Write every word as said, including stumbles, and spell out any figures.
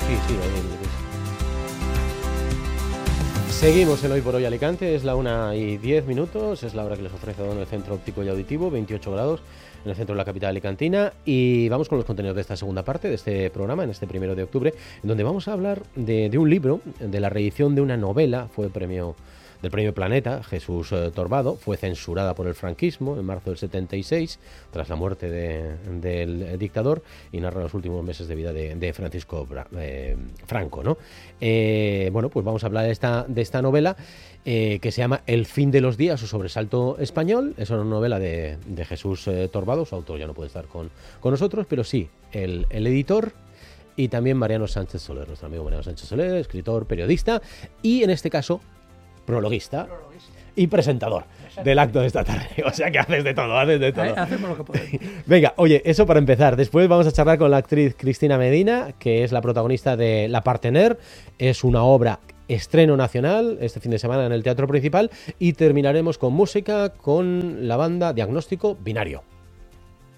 Sí, sí, ahí. Seguimos en Hoy por Hoy Alicante, es la una y diez minutos, es la hora que les ofrece el Centro Óptico y Auditivo, veintiocho grados en el centro de la capital alicantina, y vamos con los contenidos de esta segunda parte de este programa, en este primero de octubre, en donde vamos a hablar de, de un libro, de la reedición de una novela, fue premio del Premio Planeta, Jesús eh, Torbado, fue censurada por el franquismo en marzo del setenta y seis, tras la muerte de, del dictador, y narra los últimos meses de vida de, de Francisco Bra, eh, Franco, ¿no? Eh, bueno, pues vamos a hablar de esta, de esta novela eh, que se llama El fin de los días o sobresalto español. Es una novela de, de Jesús eh, Torbado, su autor ya no puede estar con, con nosotros, pero sí, el, el editor. Y también Mariano Sánchez Soler, nuestro amigo Mariano Sánchez Soler, escritor, periodista y en este caso prologuista, prologuista. y presentador del acto de esta tarde. O sea que haces de todo, haces de todo. Ahí hacemos lo que podemos. Venga, oye, eso para empezar. Después vamos a charlar con la actriz Cristina Medina, que es la protagonista de La Partener. Es una obra estreno nacional este fin de semana en el Teatro Principal. Y terminaremos con música con la banda Diagnóstico Binario.